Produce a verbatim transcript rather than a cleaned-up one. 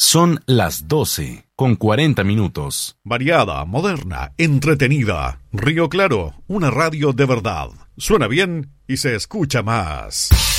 Son las doce con cuarenta minutos. Variada, moderna, entretenida. Río Claro, una radio de verdad. Suena bien y se escucha más.